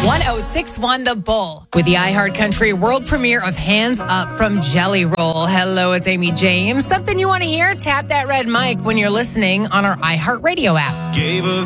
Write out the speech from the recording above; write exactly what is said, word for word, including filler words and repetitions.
one oh six one The Bull with the iHeartCountry world premiere of Hands Up from Jelly Roll. Hello, it's Amy James. Something you want to hear? Tap that red mic when you're listening on our iHeartRadio app. Gave us